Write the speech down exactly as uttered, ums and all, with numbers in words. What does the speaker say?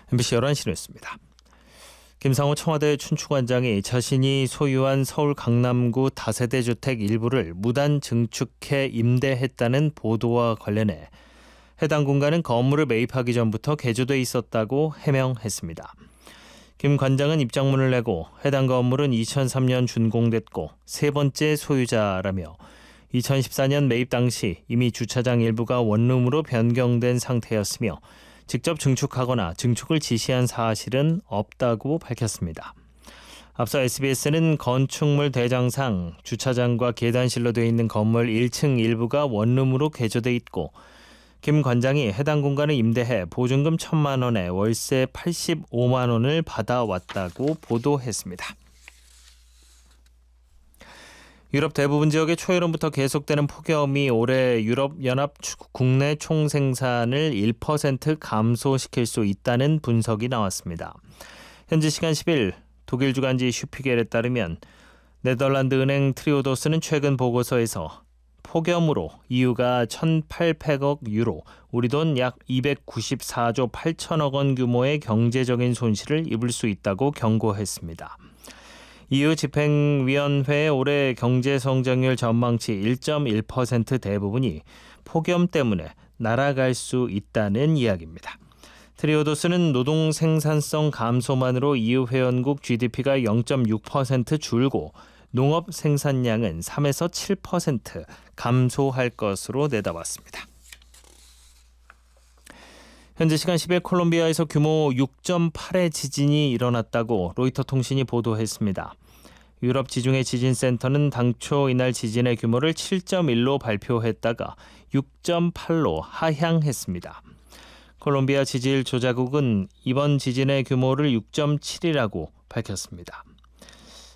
엠비씨 열한 시 뉴스입니다. 김상호 청와대 춘추관장이 자신이 소유한 서울 강남구 다세대 주택 일부를 무단 증축해 임대했다는 보도와 관련해 해당 공간은 건물을 매입하기 전부터 개조돼 있었다고 해명했습니다. 김 관장은 입장문을 내고 해당 건물은 이천삼 년 준공됐고 세 번째 소유자라며 이천십사 년 매입 당시 이미 주차장 일부가 원룸으로 변경된 상태였으며 직접 증축하거나 증축을 지시한 사실은 없다고 밝혔습니다. 앞서 에스비에스는 건축물 대장상 주차장과 계단실로 되어 있는 건물 일 층 일부가 원룸으로 개조돼 있고 김 관장이 해당 공간을 임대해 보증금 천만 원에 월세 팔십오만 원을 받아왔다고 보도했습니다. 유럽 대부분 지역의 초여름부터 계속되는 폭염이 올해 유럽연합 국내 총생산을 일 퍼센트 감소시킬 수 있다는 분석이 나왔습니다. 현지 시간 십 일 독일 주간지 슈피겔에 따르면 네덜란드 은행 트리오도스는 최근 보고서에서 폭염으로 이유가 천팔백억 유로, 우리 돈 약 이백구십사조 팔천억 원 규모의 경제적인 손실을 입을 수 있다고 경고했습니다. 이유 집행위원회의 올해 경제성장률 전망치 일 점 일 퍼센트 대부분이 폭염 때문에 날아갈 수 있다는 이야기입니다. 트리오도스는 노동 생산성 감소만으로 이유 회원국 지디피가 영 점 육 퍼센트 줄고 농업 생산량은 삼에서 칠 퍼센트 감소할 것으로 내다봤습니다. 현재 시간 십 일 콜롬비아에서 규모 육 점 팔의 지진이 일어났다고 로이터 통신이 보도했습니다. 유럽 지중해 지진센터는 당초 이날 지진의 규모를 칠 점 일로 발표했다가 육 점 팔로 하향했습니다. 콜롬비아 지질 조자국은 이번 지진의 규모를 육 점 칠이라고 밝혔습니다.